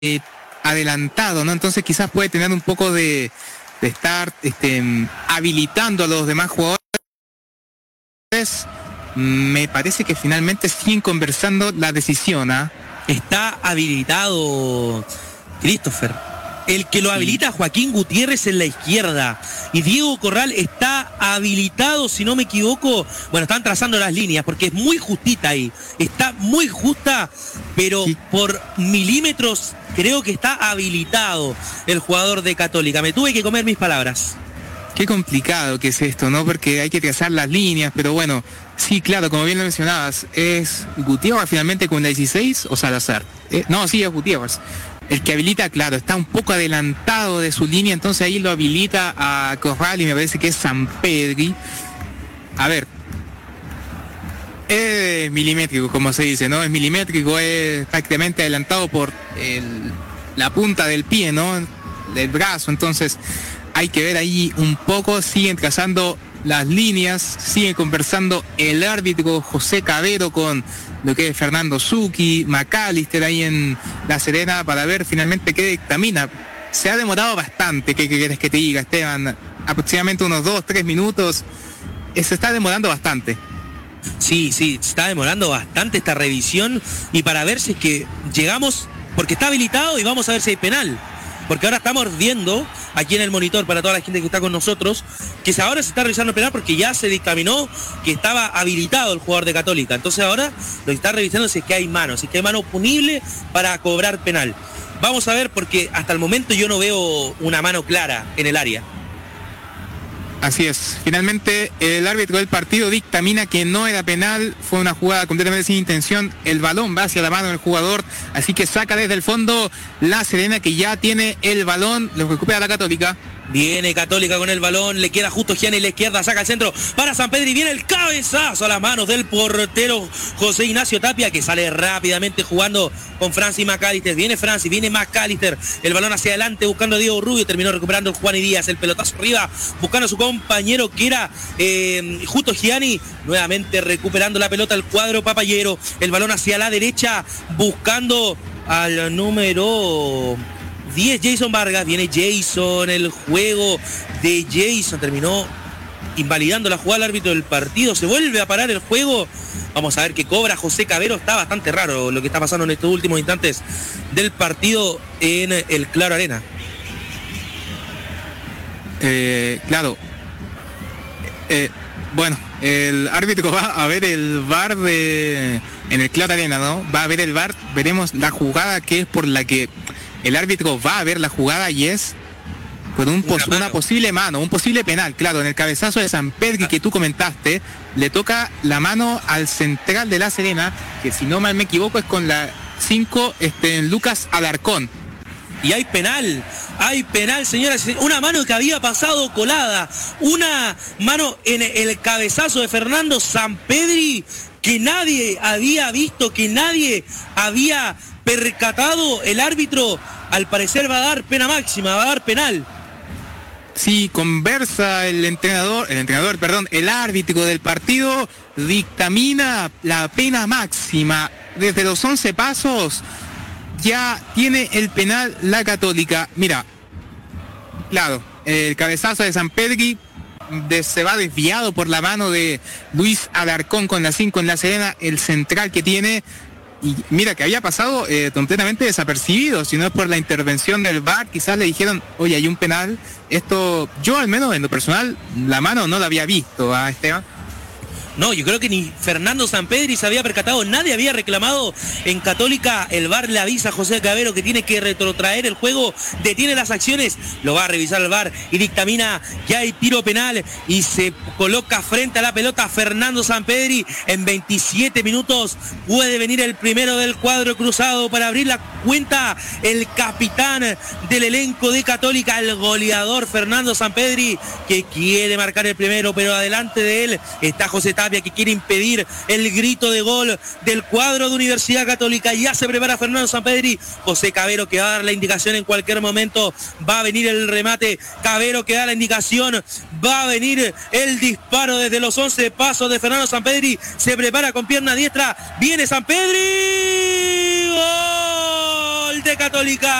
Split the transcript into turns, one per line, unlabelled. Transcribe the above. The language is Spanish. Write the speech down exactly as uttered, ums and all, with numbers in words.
eh, adelantado, ¿no? Entonces quizás puede tener un poco de, de estar este, habilitando a los demás jugadores. Me parece que finalmente siguen conversando la decisión, ¿ah? ¿eh?
Está habilitado Christopher. El que lo habilita sí. Joaquín Gutiérrez en la izquierda. Y Diego Corral está habilitado, si no me equivoco. Bueno, están trazando las líneas porque es muy justita ahí. Está muy justa, pero sí. por milímetros creo que está habilitado el jugador de Católica. Me tuve que comer mis palabras.
Qué complicado que es esto, ¿no? Porque hay que trazar las líneas, pero bueno, sí, claro, como bien lo mencionabas, ¿es Gutiérrez finalmente con la dieciséis o Salazar? Eh, no, sí, es Gutiérrez. El que habilita, claro, está un poco adelantado de su línea, entonces ahí lo habilita a Corral y me parece que es Sampedri. A ver, es milimétrico, como se dice, ¿no? Es milimétrico, es prácticamente adelantado por el, la punta del pie, ¿no? Del brazo, entonces hay que ver ahí un poco, siguen trazando las líneas, sigue conversando el árbitro José Cabero con lo que es Fernando Zucchi, McAllister ahí en La Serena para ver finalmente qué dictamina. Se ha demorado bastante, ¿qué quieres que te diga, Esteban? Aproximadamente unos dos, tres minutos. Se está demorando bastante.
Sí, sí, se está demorando bastante esta revisión y para ver si es que llegamos, porque está habilitado y vamos a ver si hay penal. Porque ahora estamos viendo aquí en el monitor para toda la gente que está con nosotros que ahora se está revisando el penal porque ya se dictaminó que estaba habilitado el jugador de Católica. Entonces ahora lo que está revisando si es que hay mano, si es que hay mano punible para cobrar penal. Vamos a ver porque hasta el momento yo no veo una mano clara en el área.
Así es, finalmente el árbitro del partido dictamina que no era penal, fue una jugada completamente sin intención, el balón va hacia la mano del jugador, así que saca desde el fondo La Serena que ya tiene el balón, lo recupera la Católica.
Viene Católica con el balón, le queda justo Gianni en la izquierda, saca el centro para Sampedri, viene el cabezazo a las manos del portero José Ignacio Tapia, que sale rápidamente jugando con Francis McAllister. Viene Francis, viene McAllister, el balón hacia adelante buscando a Diego Rubio, terminó recuperando Juan y Díaz, el pelotazo arriba, buscando a su compañero que era eh, justo Gianni, nuevamente recuperando la pelota el cuadro papayero, el balón hacia la derecha, buscando al número diez, Jason Vargas, viene Jason, el juego de Jason, terminó invalidando la jugada al árbitro del partido, se vuelve a parar el juego, vamos a ver qué cobra José Cabero, está bastante raro lo que está pasando en estos últimos instantes del partido en el Claro Arena.
Eh, claro, eh, bueno, el árbitro va a ver el V A R de, en el Claro Arena, ¿no? Va a ver el V A R, veremos la jugada que es por la que el árbitro va a ver la jugada y es con un pos, una, una posible mano, un posible penal. Claro, en el cabezazo de Sampedri que tú comentaste, le toca la mano al central de La Serena, que si no mal me equivoco es con la cinco, este, Lucas Alarcón.
Y hay penal, hay penal, señoras, una mano que había pasado colada, una mano en el cabezazo de Fernando Sampedri que nadie había visto, que nadie había percatado. El árbitro al parecer va a dar pena máxima, va a dar penal.
Sí, conversa el entrenador, el entrenador, perdón, el árbitro del partido dictamina la pena máxima. Desde los once pasos ya tiene el penal la Católica. Mira, claro, el cabezazo de Sampedri de, se va desviado por la mano de Luis Alarcón con la cinco en La Serena, el central que tiene. Y mira que había pasado eh, completamente desapercibido, si no es por la intervención del V A R, quizás le dijeron, oye, hay un penal. Esto, yo al menos en lo personal, la mano no la había visto a Esteban.
No, yo creo que ni Fernando Sampedri se había percatado, nadie había reclamado en Católica. El V A R le avisa a José Cabero que tiene que retrotraer el juego, detiene las acciones, lo va a revisar el V A R y dictamina que hay tiro penal y se coloca frente a la pelota Fernando Sampedri. En veintisiete minutos puede venir el primero del cuadro cruzado para abrir la cuenta, el capitán del elenco de Católica, el goleador Fernando Sampedri, que quiere marcar el primero, pero adelante de él está José Tapia, que quiere impedir el grito de gol del cuadro de Universidad Católica. Ya se prepara Fernando Sampedri, José Cabero que va a dar la indicación en cualquier momento, va a venir el remate, Cabero que da la indicación, va a venir el disparo desde los once pasos de Fernando Sampedri, se prepara con pierna diestra, viene Sampedri, gol de de Católica.